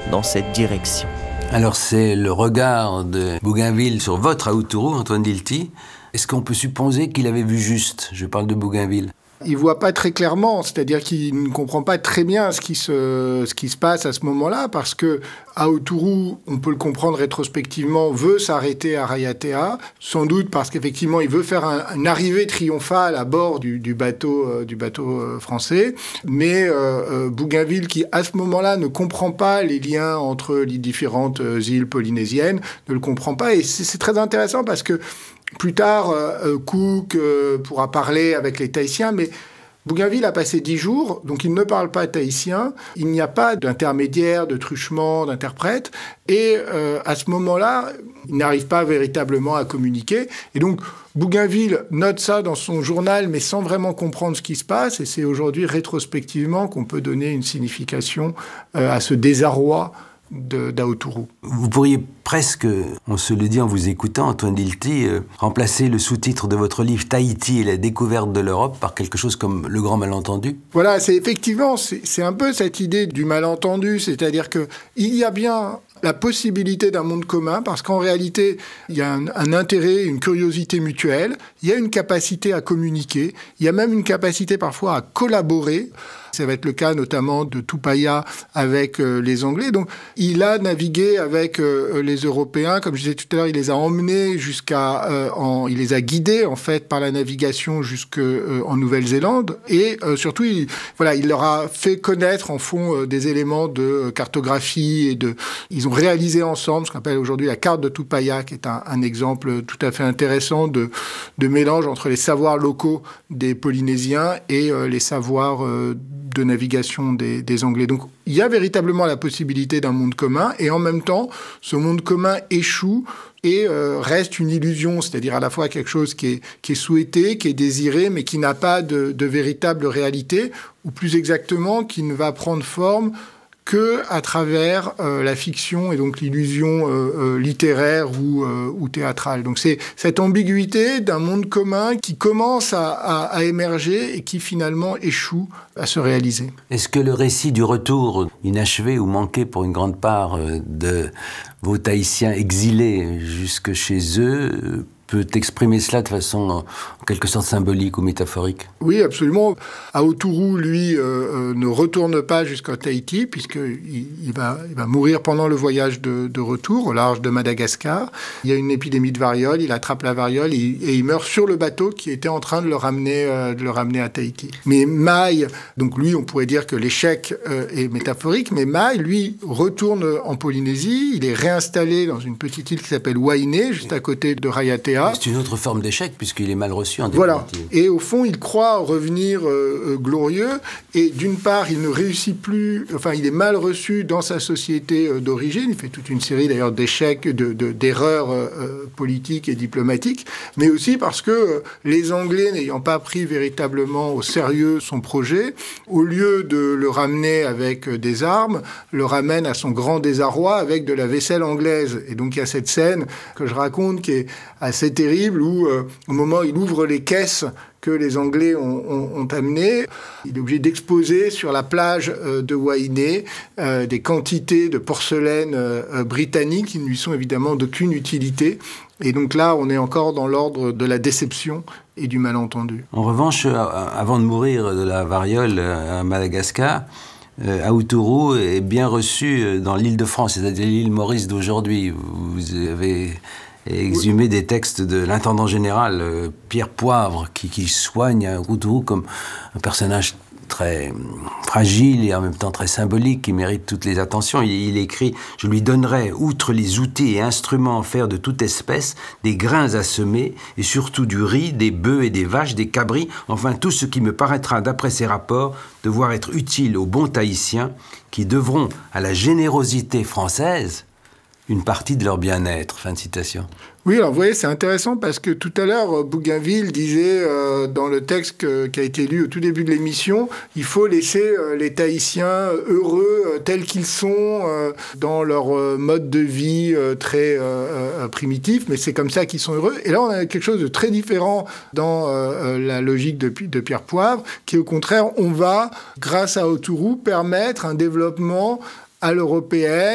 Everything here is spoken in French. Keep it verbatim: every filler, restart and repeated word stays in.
dans cette direction. Alors c'est le regard de Bougainville sur votre Aoutourou, Antoine Dilty. Est-ce qu'on peut supposer qu'il avait vu juste? Je parle de Bougainville. Il voit pas très clairement, c'est-à-dire qu'il ne comprend pas très bien ce qui se, ce qui se passe à ce moment-là, parce que Aoutourou, on peut le comprendre rétrospectivement, veut s'arrêter à Raiatea, sans doute parce qu'effectivement, il veut faire un, une arrivée triomphale à bord du, du bateau, euh, du bateau euh, français, mais euh, euh, Bougainville, qui à ce moment-là ne comprend pas les liens entre les différentes euh, îles polynésiennes, ne le comprend pas, et c'est, c'est très intéressant parce que plus tard, euh, Cook euh, pourra parler avec les Tahitiens, mais Bougainville a passé dix jours, donc il ne parle pas tahitien, il n'y a pas d'intermédiaire, de truchement, d'interprète, et euh, à ce moment-là, il n'arrive pas véritablement à communiquer, et donc Bougainville note ça dans son journal, mais sans vraiment comprendre ce qui se passe, et c'est aujourd'hui rétrospectivement qu'on peut donner une signification euh, à ce désarroi de, d'Aoutourou. Vous pourriez presque, on se le dit en vous écoutant, Antoine Dilty, euh, remplacer le sous-titre de votre livre « Tahiti et la découverte de l'Europe » par quelque chose comme « Le grand malentendu ». Voilà, c'est effectivement, c'est, c'est un peu cette idée du malentendu, c'est-à-dire qu'il y a bien la possibilité d'un monde commun, parce qu'en réalité, il y a un, un intérêt, une curiosité mutuelle, il y a une capacité à communiquer, il y a même une capacité parfois à collaborer. Ça va être le cas notamment de Tupaia avec euh, les Anglais. Donc, il a navigué avec euh, les Européens. Comme je disais tout à l'heure, il les a emmenés jusqu'à... Euh, en, il les a guidés, en fait, par la navigation jusqu'en euh, Nouvelle-Zélande. Et euh, surtout, il, voilà, il leur a fait connaître, en fond, euh, des éléments de cartographie. Et de, ils ont réalisé ensemble ce qu'on appelle aujourd'hui la carte de Tupaia, qui est un, un exemple tout à fait intéressant de, de mélange entre les savoirs locaux des Polynésiens et euh, les savoirs euh, de navigation des, des Anglais. Donc, il y a véritablement la possibilité d'un monde commun, et en même temps, ce monde commun échoue et euh, reste une illusion, c'est-à-dire à la fois quelque chose qui est, qui est souhaité, qui est désiré, mais qui n'a pas de, de véritable réalité, ou plus exactement, qui ne va prendre forme que à travers euh, la fiction et donc l'illusion euh, euh, littéraire ou, euh, ou théâtrale. Donc c'est cette ambiguïté d'un monde commun qui commence à, à, à émerger et qui finalement échoue à se réaliser. Est-ce que le récit du retour inachevé ou manqué pour une grande part de vos Tahitiens exilés jusque chez eux peut exprimer cela de façon en quelque sorte symbolique ou métaphorique? Oui, absolument. Aoutourou, lui, euh, ne retourne pas jusqu'à Tahiti, puisqu'il il va, il va mourir pendant le voyage de, de retour au large de Madagascar. Il y a une épidémie de variole, il attrape la variole et, et il meurt sur le bateau qui était en train de le ramener, euh, de le ramener à Tahiti. Mais Mai, donc lui, on pourrait dire que l'échec euh, est métaphorique, mais Mai, lui, retourne en Polynésie, il est réinstallé dans une petite île qui s'appelle Wainé, juste à côté de Raiatea. C'est une autre forme d'échec, puisqu'il est mal reçu en définitive. Voilà. Et au fond, il croit revenir euh, glorieux. Et d'une part, il ne réussit plus... Enfin, il est mal reçu dans sa société euh, d'origine. Il fait toute une série, d'ailleurs, d'échecs, de, de, d'erreurs euh, politiques et diplomatiques. Mais aussi parce que euh, les Anglais, n'ayant pas pris véritablement au sérieux son projet, au lieu de le ramener avec euh, des armes, le ramène à son grand désarroi avec de la vaisselle anglaise. Et donc, il y a cette scène que je raconte qui est assez terrible où, euh, au moment où il ouvre les caisses que les Anglais ont, ont, ont amenées, il est obligé d'exposer sur la plage euh, de Wainé euh, des quantités de porcelaine euh, britannique qui ne lui sont évidemment d'aucune utilité. Et donc là, on est encore dans l'ordre de la déception et du malentendu. En revanche, avant de mourir de la variole à Madagascar, Euh, Aoutourou est bien reçu dans l'île de France, c'est-à-dire l'île Maurice d'aujourd'hui. Vous avez exhumé oui. des textes de l'intendant général euh, Pierre Poivre, qui, qui soigne Aoutourou comme un personnage très fragile et en même temps très symbolique, qui mérite toutes les attentions. Il, il écrit « Je lui donnerai, outre les outils et instruments en fer de toute espèce, des grains à semer, et surtout du riz, des bœufs et des vaches, des cabris, enfin tout ce qui me paraîtra, d'après ses rapports, devoir être utile aux bons Tahitiens, qui devront à la générosité française une partie de leur bien-être. » Fin de citation. Oui, alors vous voyez, c'est intéressant parce que tout à l'heure, Bougainville disait euh, dans le texte que, qui a été lu au tout début de l'émission, il faut laisser euh, les Tahitiens heureux euh, tels qu'ils sont euh, dans leur euh, mode de vie euh, très euh, euh, primitif, mais c'est comme ça qu'ils sont heureux. Et là, on a quelque chose de très différent dans euh, la logique de, de Pierre Poivre, qui au contraire, on va, grâce à Aoutourou, permettre un développement à l'européenne,